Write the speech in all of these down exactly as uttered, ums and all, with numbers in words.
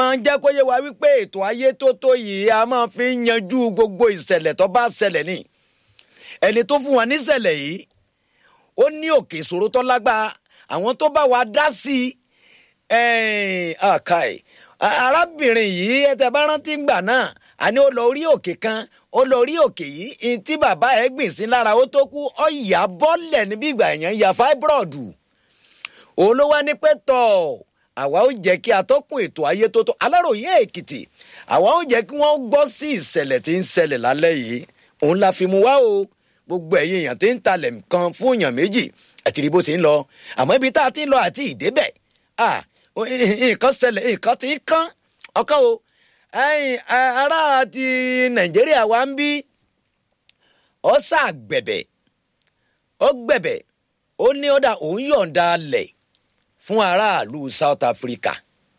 máa ń jẹ́ kó yé wa wípé ètò ayé tó tó yìí a máa fi ń yanjú gbogbo ìṣẹ̀lẹ̀ tó bá ṣẹlẹ̀ ni ẹni tó fún wa níṣẹ̀lẹ̀ yìí ó ní òkè ìṣòro tó lágbára àwọn tó bá wa dá sí i àkàì arábìnrin yìí ẹ tẹ́ bá rántí gbà náà àní ó lọ orí òkè kan ó lọ orí òkè yìí tí bàbá ẹ̀ gbìn sí lára ó tó kú ó yà bọ́lẹ̀ níbi ìgbà èèyàn ya fibroid òun ló wá ní pé tọ̀ àwa ó jẹ́ kí atọ́kùn ètò ayé tó tó Aláròyé Èkìtì àwa ó jẹ́ kí wọ́n gbọ́ sí ìṣẹ̀lẹ̀ tí ń ṣẹlẹ̀ lálẹ́ yìí òun la fi mú wá o gbogbo ẹ̀yin èèyàn tí ń talẹ̀ nǹkan fún èèyàn méjì àti rí bó ṣe ń lọ àmọ́ ibi tá a ti ń lọ àti ìdébẹ̀ nǹkan ṣẹlẹ̀ nǹkan ti ń kán ọkàn o ará ti Nàìjíríà wa ń bí ọ ṣàgbẹ̀bẹ̀ ọ gbẹ̀bẹ̀ ó ní ọ̀dà òun yọ̀ǹda alẹ̀ fún aráàlú South Africa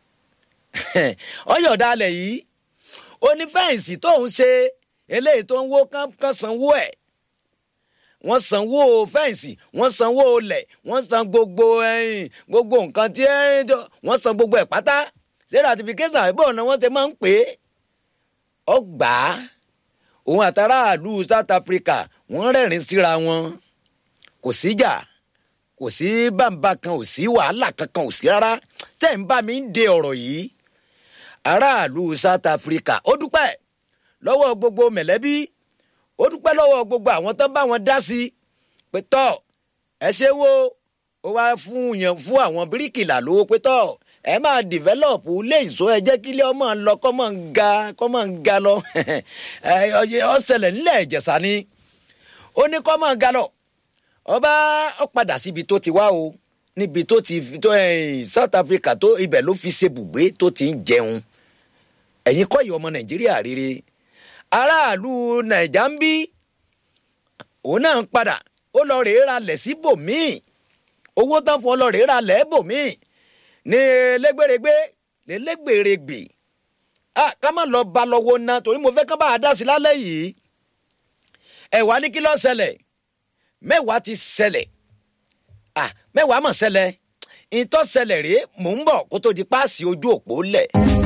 ó yọ̀ǹda alẹ̀ yìí ó ní fẹ́ǹsì tóun ṣe eléyìí tó ń wó kán sanwó ẹ̀ wọ́n sanwó fẹ́ǹsì wọ́n sanwó olẹ̀ wọ́n san gbogbo ẹ̀yìn gbogbo nǹkan tí wọ́n san gbogbo ẹ̀ pátá ṣé ratification ìbò náà wọ́n ṣe máa ń pè é ọgbà òun àtàràlù South Africa wọ́n rẹ́rìn síra wọn kò síjà kò sí bàǹbà kan ò sí wàhálà kankan ò sí rárá tẹ́ ń bá mi ń de ọ̀rọ̀ yìí aráàlú South Africa ó dúpẹ́ lọ́wọ́ gbogbo mẹ̀lẹ́bí ó dúpẹ́ lọ́wọ́ gbogbo àwọn tó ń bá wọn dá sí pé tọ́ ẹ ṣe wo ó wá fún yẹn fún àwọn bíríkìlà lówó pé tọ́ ẹ máa develop ilé ìṣó ẹ jẹ́ kí ilé ọmọ lọ kọ́ mọ̀ ń ga kọ́ mọ̀ ń ga lọ ó ṣẹlẹ̀ nílẹ̀ Ìjẹ̀ṣà ni ó ní kọ́ mọ̀ ń ga lọ ọba ó padà síbi tó ti wá o níbi tó ti tó South Africa tó ibẹ̀ ló fi ṣe bùgbé tó ti ń jẹun ẹ̀yin kọ́ yìí ọmọ Nàìjíríà rere aráàlú Nàìjà ń bí òun náà ń padà ó lọ rèé ra lẹ̀ síbòmíì owó tán fún ọ lọ rèé ra lẹ̀ bòmíì ní lẹ́gbẹ̀rẹ̀gbẹ̀ lẹ́gbẹ̀rẹ̀gbẹ̀ ah ká má lọ ba lọ́wọ́ ná torí mo fẹ́ ká bá a dá sí lálẹ́ yìí ẹ̀ wá ní kí ló ṣẹlẹ̀ mẹ́wàá ti ṣẹlẹ̀ ah mẹ́wàá mọ̀ ṣẹlẹ̀ ìtọ́ ṣẹlẹ̀ rèé mò ń bọ̀ kó tó di páàsì ojú òpó lẹ̀.